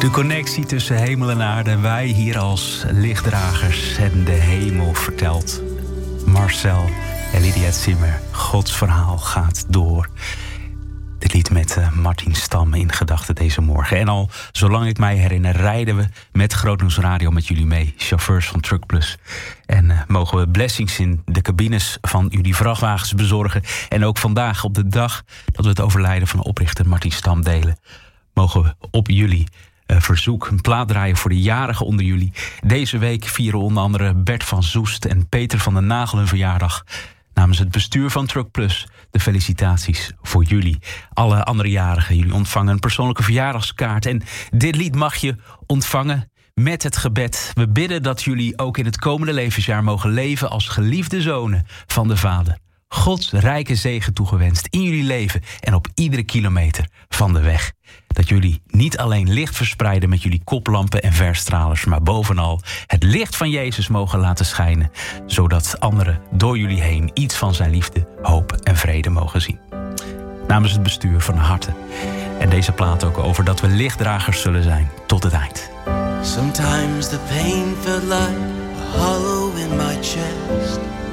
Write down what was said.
De connectie tussen hemel en aarde. Wij hier als lichtdragers en de hemel vertelt. Marcel en Lydia Zimmer. Gods verhaal gaat door. Dit lied met Martin Stam in gedachten deze morgen. En al zolang ik mij herinner rijden we met Grootnieuws Radio met jullie mee. Chauffeurs van Truckplus. En mogen we blessings in de cabines van jullie vrachtwagens bezorgen. En ook vandaag op de dag dat we het overlijden van oprichter Martin Stam delen. Mogen we op jullie verzoek een plaat draaien voor de jarigen onder jullie. Deze week vieren onder andere Bert van Zoest en Peter van den Nagel hun verjaardag. Namens het bestuur van Truckplus de felicitaties voor jullie. Alle andere jarigen, jullie ontvangen een persoonlijke verjaardagskaart. En dit lied mag je ontvangen met het gebed. We bidden dat jullie ook in het komende levensjaar mogen leven als geliefde zonen van de Vader. Gods rijke zegen toegewenst in jullie leven en op iedere kilometer van de weg. Dat jullie niet alleen licht verspreiden met jullie koplampen en verstralers, maar bovenal het licht van Jezus mogen laten schijnen, zodat anderen door jullie heen iets van zijn liefde, hoop en vrede mogen zien. Namens het bestuur van harte. En deze plaat ook over dat we lichtdragers zullen zijn tot het eind. Sometimes the pain felt like a hollow in my chest.